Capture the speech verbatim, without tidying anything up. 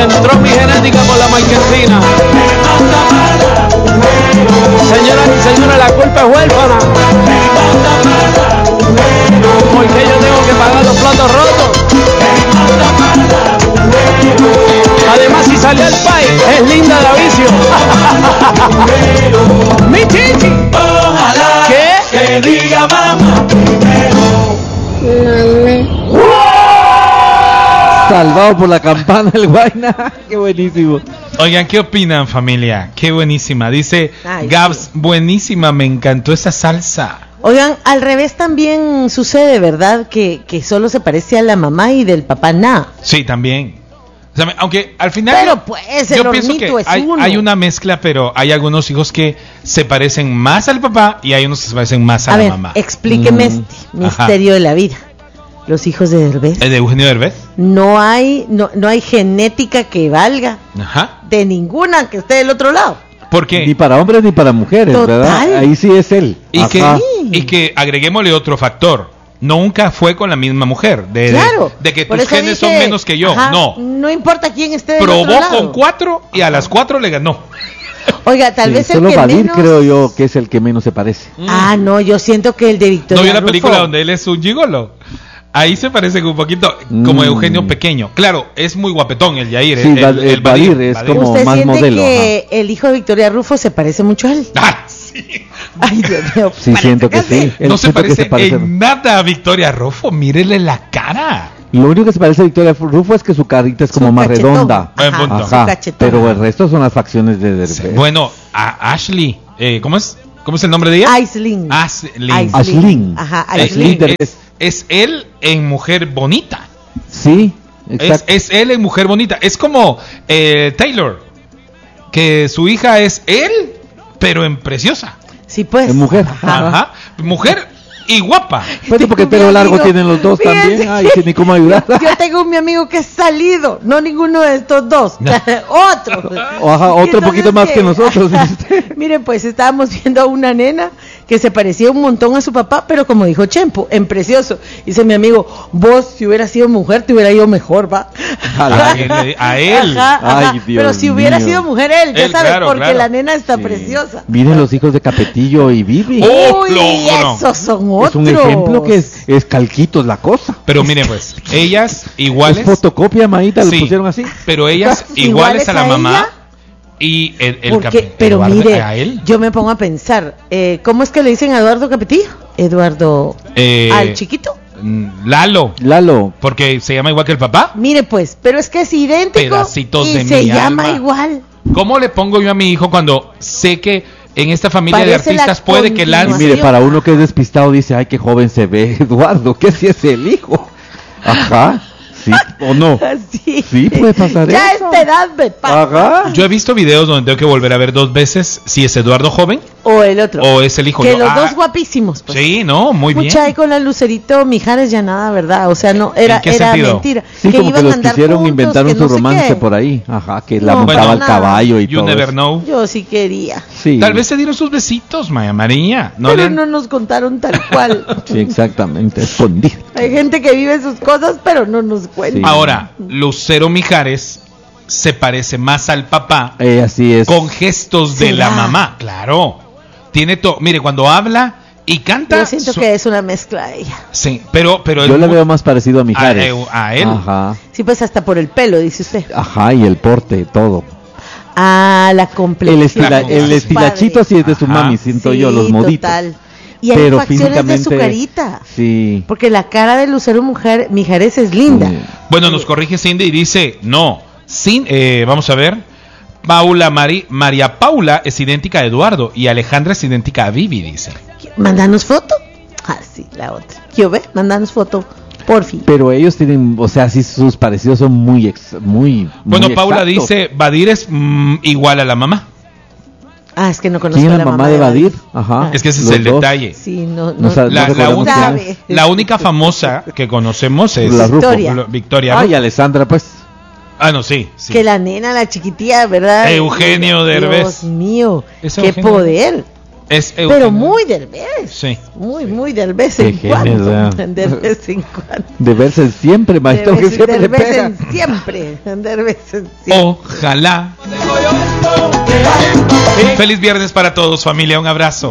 entró mi genética por la marquesina. Señoras y señores, la culpa es huérfana. Porque yo tengo que pagar los platos rotos. Además, si salió al país, es linda de vicio. Mi chichi. Ojalá ¿Qué? que diga mamá primero. Salvado por la campana el Guayna. Qué buenísimo. Oigan, ¿qué opinan, familia? Qué buenísima. Dice Ay, Gabs, sí. buenísima, me encantó esa salsa. Oigan, al revés también sucede, ¿verdad? Que, que solo se parece a la mamá y del papá nada. Sí, también. O sea, aunque al final Pero yo, pues, el yo pienso que hornito es hay, uno. hay una mezcla, pero hay algunos hijos que se parecen más al papá y hay unos que se parecen más a, A la ver, mamá. explíqueme Mm. este misterio de la vida. Los hijos de Derbez. ¿El de Eugenio Derbez? No hay, no, no hay genética que valga Ajá. de ninguna que esté del otro lado. Porque Ni para hombres ni para mujeres, Total. ¿verdad? Ahí sí es él. y que, Ajá. y que agreguémosle otro factor. Nunca fue con la misma mujer. De, Claro. de, de que por tus eso genes dije, son menos que yo. ajá, No. No importa quién esté del Probó otro lado. con cuatro y a las cuatro le ganó. Oiga, tal Sí, vez el solo que Badir menos... creo yo que es el que menos se parece. Ah, no, yo siento que el de Victoria ¿No vio la Rufo- película donde él es un gigolo? Ahí se parece un poquito como Mm. Eugenio pequeño. Claro, es muy guapetón el Yair. Sí, el, Ba- el, el el Badir es como- ¿Usted más siente modelo, que el hijo de Victoria Rufo se parece mucho a él? Ah, sí. Ay, Dios mío. Sí, siento que sí. Él No se siento que parece, se parece. en nada a Victoria Rufo. Mírele la cara. Lo único que se parece a Victoria Rufo es que su carita es como Su más cachetón. redonda. Buen punto. Ajá, su Ajá, cachetón. pero el resto son las facciones de Derbez. Sí. Bueno, a Ashley. Eh, ¿Cómo es? ¿Cómo es el nombre de ella? Aislinn. Aislinn. Aislinn. Ajá, Aislinn Aislinn. Derbez. es, es él en Mujer Bonita. Sí, Es, exacto. es él en Mujer Bonita. Es como eh, Taylor. Que su hija es él, pero en preciosa. Sí, pues. Es mujer. Ajá. Ajá. Mujer y guapa. Pues porque el Mi pelo largo amigo, tienen los dos fíjense también. Ay, que sí, ni cómo ayudar. Yo tengo un mi amigo que es salido, no ninguno de estos dos, No. otro. O ajá, otro Entonces, poquito más eh, que nosotros. ajá. dice usted. Miren, pues estábamos viendo a una nena que se parecía un montón a su papá, pero como dijo Chempo, en precioso. Dice mi amigo, vos si hubieras sido mujer te hubiera ido mejor, va. Ojalá. A él. A él. Ajá, ajá. Ay, Dios pero si hubiera mío. sido mujer él, ya Él, sabes, claro, porque claro. la nena está Sí. preciosa. Miren los hijos de Capetillo y Vivi. Oh, Uy, logro. esos son otros. Es un ejemplo que es, es calquitos la cosa. Pero miren pues, ellas Es iguales. fotocopia, Maíta, Sí. lo pusieron así. Pero ellas iguales Iguales a la a mamá. ella. Y el, el Porque, Cap- pero Eduardo, mire, a él. yo me pongo a pensar, eh, ¿cómo es que le dicen a Eduardo Capetillo? Eduardo, Eh, al chiquito. mm, Lalo. Lalo, Porque se llama igual que el papá. Mire pues, pero es que es idéntico Pedacitos y de se mi llama alma. igual. ¿Cómo le pongo yo a mi hijo cuando sé que en esta familia Parece de artistas la puede que y lance? continuación. mire, para uno que es despistado dice, ay, qué joven se ve Eduardo, que si es el hijo. Ajá, sí, o no. Sí, Sí, puede pasar ya eso. a esta edad me pasa. Ajá. Yo he visto videos donde tengo que volver a ver dos veces si es Eduardo joven O el otro. o es el hijo. que Yo, los ah, dos guapísimos. Pues. Sí, no, muy bien. Mucha ahí con la Lucerito Mijares ya nada, ¿verdad? O sea, no, era, ¿En qué era sentido? mentira. Sí, como que iban a los andar quisieron, juntos, inventaron que su no sé romance qué. por ahí. Ajá, que la No, montaba bueno, al nada. caballo y You todo never eso. know. Yo sí quería. Sí. Tal vez se dieron sus besitos, Maya María. No pero le- no nos contaron tal cual. Sí, exactamente, escondido. Hay gente que vive sus cosas, pero no nos cuenta. Sí. Ahora, Lucero Mijares se parece más al papá Eh, así es. con gestos de ¿Será? la mamá, claro. Tiene todo, mire, cuando habla y canta. Yo siento su- que es una mezcla de ella. Sí, pero, pero Yo es le muy- veo más parecido a Mijares. A- a él. Ajá, Sí, pues hasta por el pelo, dice usted. ajá, y el porte, todo. Ah, la complexión. El, estila, La el complexión. estilachito así es de su Ajá. mami, siento Sí, yo, los moditos. total. Y hay Pero facciones de su físicamente, carita. Sí. Porque la cara de Lucero Mujer, Mijares es linda. Sí. Bueno, nos corrige Cindy y dice, no, sin, eh, vamos a ver, Paula Mari, María Paula es idéntica a Eduardo y Alejandra es idéntica a Vivi, dice. Mándanos foto. Ah, sí, la otra. ¿Yo ve? Mándanos foto, por fin. Pero ellos tienen, o sea, sí, sus parecidos son muy, ex, muy. Bueno, muy Paula exactos. dice, Badir es mm, igual a la mamá. Ah, es que no conozco ¿Quién a es la la mamá de Badir? Ah. Ajá. Es que ese es los el dos. detalle. Sí, no, no. No sa- La, la recordamos única, quién sabe. la única famosa que conocemos es La Rufo. Victoria. Lo- Victoria. Ay, Rufo. Alessandra, pues. Ah, no, sí. sí. Que la nena, la chiquitilla, ¿verdad? Eugenio Derbez. Dios mío, Es qué Eugenio. poder. Es Pero Eugenio. muy del vez. Sí. Muy, muy del vez Qué en genio, cuando. ¿verdad? Del vez en cuando. De verse siempre, maestro, que siempre le Del vez pega. en siempre. Del vez en siempre. Ojalá. Feliz viernes para todos, familia. Un abrazo.